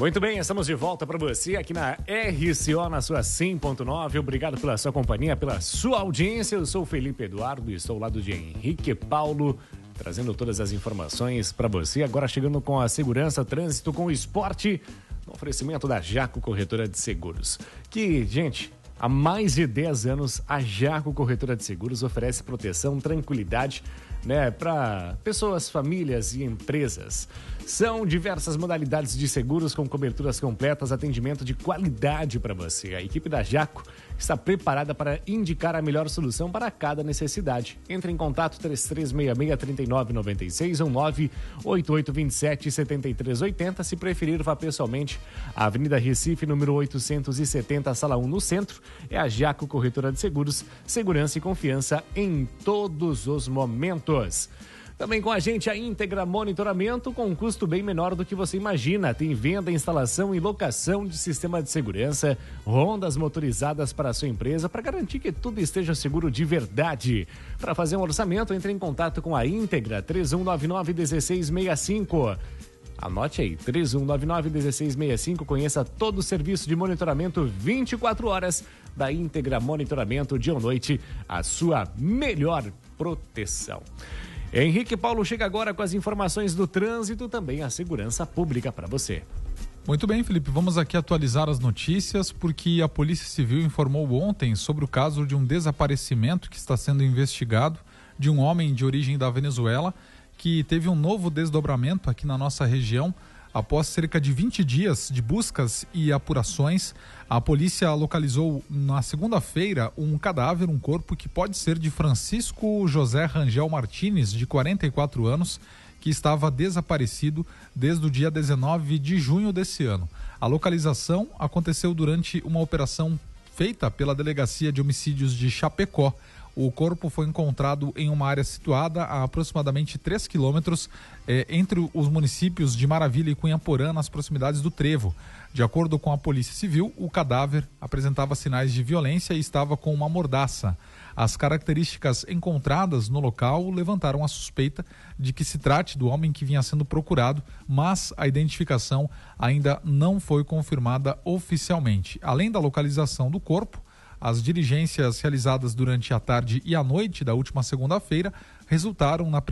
Muito bem, estamos de volta para você aqui na RCO, na sua 100.9. Obrigado pela sua companhia, pela sua audiência. Eu sou o Felipe Eduardo e estou ao lado de Henrique Paulo, trazendo todas as informações para você. Agora chegando com a segurança, trânsito com o esporte, no oferecimento da Jaco Corretora de Seguros. Que, gente, há mais de 10 anos, a Jaco Corretora de Seguros oferece proteção, tranquilidade, para pessoas, famílias e empresas. São diversas modalidades de seguros com coberturas completas, atendimento de qualidade para você. A equipe da Jaco está preparada para indicar a melhor solução para cada necessidade. Entre em contato 3366-3996 ou 98827-7380. Se preferir, vá pessoalmente à Avenida Recife, número 870, Sala 1, no centro. É a Jaco Corretora de Seguros, segurança e confiança em todos os momentos. Também com a gente a Íntegra Monitoramento, com um custo bem menor do que você imagina. Tem venda, instalação e locação de sistema de segurança, rondas motorizadas para a sua empresa, para garantir que tudo esteja seguro de verdade. Para fazer um orçamento, entre em contato com a Íntegra, 3199-1665. Anote aí, 3199-1665. Conheça todo o serviço de monitoramento 24 horas da Íntegra Monitoramento, dia ou noite, a sua melhor proteção. Henrique Paulo chega agora com as informações do trânsito, também a segurança pública para você. Muito bem, Felipe, vamos aqui atualizar as notícias, porque a Polícia Civil informou ontem sobre o caso de um desaparecimento que está sendo investigado de um homem de origem da Venezuela, que teve um novo desdobramento aqui na nossa região. Após cerca de 20 dias de buscas e apurações, a polícia localizou na segunda-feira um cadáver, um corpo que pode ser de Francisco José Rangel Martínez, de 44 anos, que estava desaparecido desde o dia 19 de junho desse ano. A localização aconteceu durante uma operação feita pela Delegacia de Homicídios de Chapecó. O corpo foi encontrado em uma área situada a aproximadamente 3 quilômetros entre os municípios de Maravilha e Cunhaporã, nas proximidades do Trevo. De acordo com a Polícia Civil, o cadáver apresentava sinais de violência e estava com uma mordaça. As características encontradas no local levantaram a suspeita de que se trate do homem que vinha sendo procurado, mas a identificação ainda não foi confirmada oficialmente. Além da localização do corpo, as diligências realizadas durante a tarde e a noite da última segunda-feira resultaram na